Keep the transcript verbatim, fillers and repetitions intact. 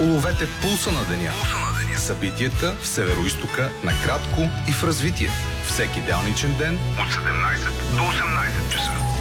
Уловете пулса на деня. Събитията в Североизтока накратко и в развитие. Всеки делничен ден от седемнайсет до осемнайсет часа.